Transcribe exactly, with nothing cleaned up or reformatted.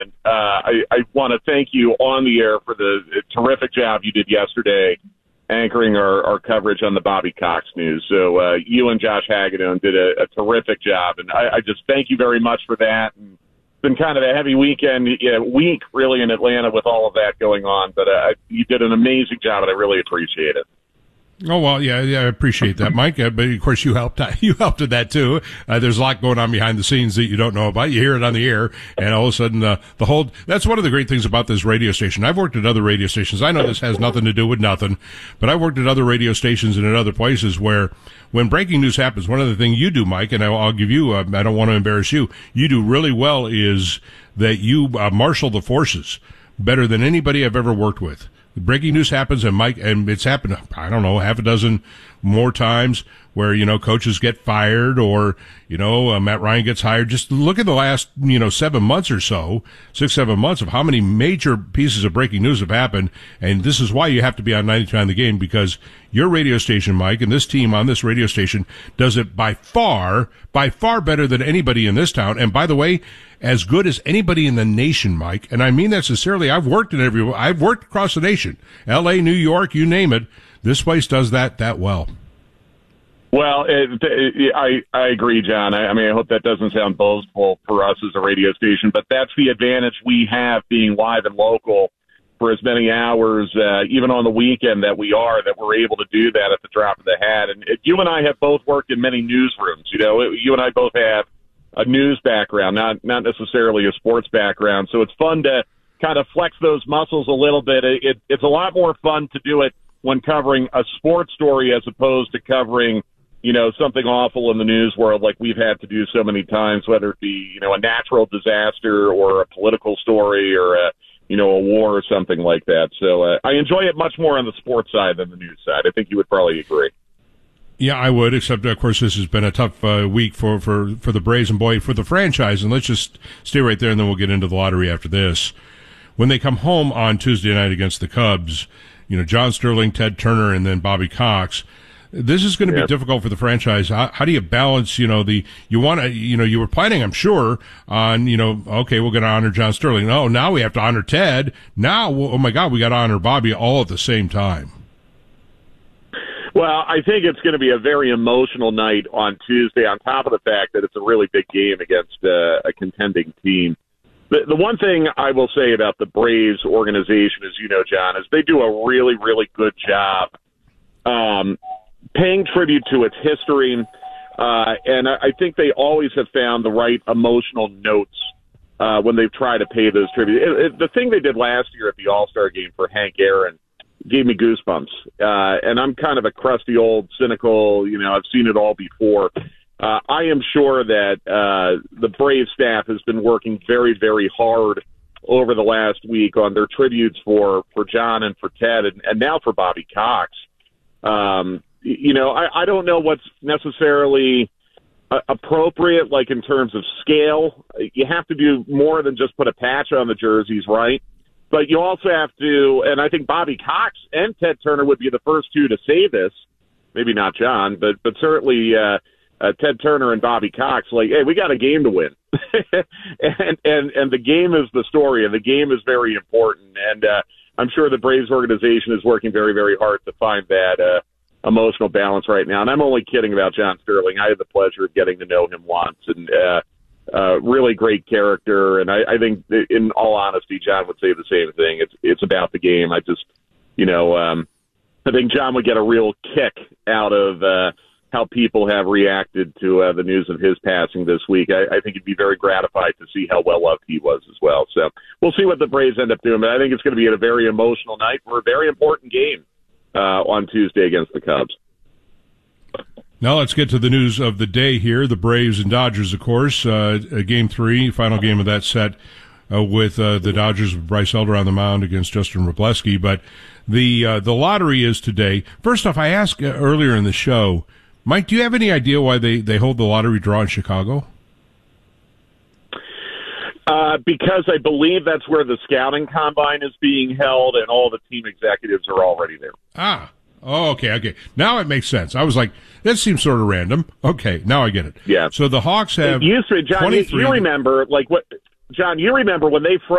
Uh, I, I want to thank you on the air for the terrific job you did yesterday anchoring our, our coverage on the Bobby Cox news. So uh, you and Josh Hagedorn did a, a terrific job, and I, I just thank you very much for that. And it's been kind of a heavy weekend, yeah, week really in Atlanta with all of that going on, but uh, you did an amazing job, and I really appreciate it. Oh, well, yeah, yeah, I appreciate that, Mike. Uh, but, of course, you helped you helped with that, too. Uh, there's a lot going on behind the scenes that you don't know about. You hear it on the air, and all of a sudden, uh, the whole – that's one of the great things about this radio station. I've worked at other radio stations. I know this has nothing to do with nothing, but I've worked at other radio stations and at other places where when breaking news happens, one of the things you do, Mike, and I'll, I'll give you uh, – I don't want to embarrass you, you do really well is that you uh, marshal the forces better than anybody I've ever worked with. Breaking news happens, and Mike, and it's happened, I don't know, half a dozen more times where, you know, coaches get fired or, you know, uh, Matt Ryan gets hired. Just look at the last, you know, seven months or so, six, seven months of how many major pieces of breaking news have happened. And this is why you have to be on ninety-two on the Game, because your radio station, Mike, and this team on this radio station does it by far, by far better than anybody in this town. And by the way, as good as anybody in the nation, Mike. And I mean that sincerely. I've worked in every, I've worked across the nation. L A, New York, you name it. This place does that, that well. Well, it, it, I, I agree, John. I, I mean, I hope that doesn't sound boastful for us as a radio station, but that's the advantage we have being live and local for as many hours, uh, even on the weekend that we are, that we're able to do that at the drop of the hat. And it, you and I have both worked in many newsrooms. You know, it, you and I both have a news background, not not necessarily a sports background. So it's fun to kind of flex those muscles a little bit. It, it, it's a lot more fun to do it when covering a sports story as opposed to covering, you know, something awful in the news world like we've had to do so many times, whether it be, you know, a natural disaster or a political story or a, you know, a war or something like that. So uh, I enjoy it much more on the sports side than the news side. I think you would probably agree. Yeah, I would, except, of course, this has been a tough uh, week for, for, for the Braves and, boy, for the franchise. And let's just stay right there, and then we'll get into the lottery after this. When they come home on Tuesday night against the Cubs, you know, John Sterling, Ted Turner, and then Bobby Cox, this is going to yep. be difficult for the franchise. How, how do you balance, you know, the, you want to, you know, you were planning, I'm sure, on, you know, okay, we're going to honor John Sterling. No, now we have to honor Ted. Now, oh my God, we got to honor Bobby all at the same time. Well, I think it's going to be a very emotional night on Tuesday, on top of the fact that it's a really big game against uh, a contending team. The, the one thing I will say about the Braves organization, as you know, John, is they do a really, really good job um, paying tribute to its history, uh, and I, I think they always have found the right emotional notes uh, when they've tried to pay those tribute. It, it, the thing they did last year at the All-Star game for Hank Aaron gave me goosebumps. Uh, and I'm kind of a crusty old cynical, you know, I've seen it all before. Uh, I am sure that uh, the Brave staff has been working very, very hard over the last week on their tributes for, for John and for Ted and, and now for Bobby Cox. Um, you know, I, I don't know what's necessarily uh, appropriate, like in terms of scale. You have to do more than just put a patch on the jerseys, right? But you also have to, and I think Bobby Cox and Ted Turner would be the first two to say this, maybe not John, but but certainly uh, uh, Ted Turner and Bobby Cox, like, hey, we got a game to win. and, and and the game is the story, and the game is very important. And uh, I'm sure the Braves organization is working very, very hard to find that uh, emotional balance right now. And I'm only kidding about John Sterling. I had the pleasure of getting to know him once, and uh Uh, really great character, and I, I think, in all honesty, John would say the same thing. It's it's about the game. I just, you know, um, I think John would get a real kick out of uh, how people have reacted to uh, the news of his passing this week. I, I think he'd be very gratified to see how well loved he was as well. So we'll see what the Braves end up doing, but I think it's going to be a very emotional night for a very important game uh, on Tuesday against the Cubs. Now let's get to the news of the day here. The Braves and Dodgers, of course, uh, game three, final game of that set uh, with uh, the Dodgers with Bryce Elder on the mound against Justin Wroblewski. But the uh, the lottery is today. First off, I asked uh, earlier in the show, Mike, do you have any idea why they, they hold the lottery draw in Chicago? Uh, because I believe that's where the scouting combine is being held, and all the team executives are already there. Ah. Oh, okay, okay. Now it makes sense. I was like, that seems sort of random. Okay, now I get it. Yeah. So the Hawks have it used to, John, twenty-three. You remember, like, what John, you remember when they froze